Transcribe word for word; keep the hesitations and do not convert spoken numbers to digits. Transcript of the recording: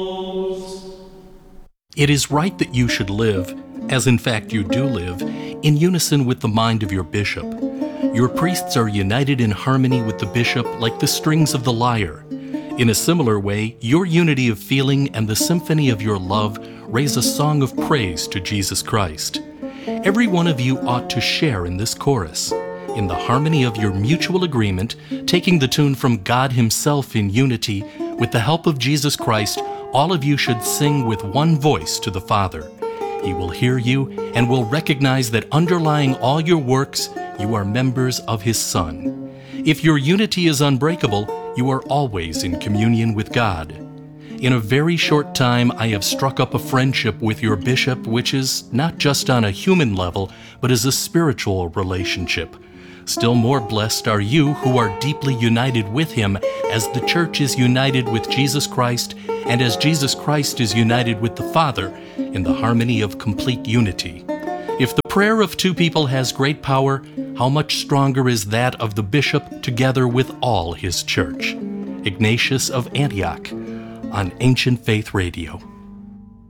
It is right that you should live, as in fact you do live, in unison with the mind of your bishop. Your priests are united in harmony with the bishop like the strings of the lyre. In a similar way, your unity of feeling and the symphony of your love raise a song of praise to Jesus Christ. Every one of you ought to share in this chorus, in the harmony of your mutual agreement, taking the tune from God Himself in unity. With the help of Jesus Christ, all of you should sing with one voice to the Father. He will hear you and will recognize that underlying all your works, you are members of His Son. If your unity is unbreakable, you are always in communion with God. In a very short time, I have struck up a friendship with your bishop, which is not just on a human level, but is a spiritual relationship. Still more blessed are you who are deeply united with him, as the church is united with Jesus Christ, and as Jesus Christ is united with the Father, in the harmony of complete unity. If the prayer of two people has great power, how much stronger is that of the bishop together with all his church? Ignatius of Antioch, on Ancient Faith Radio.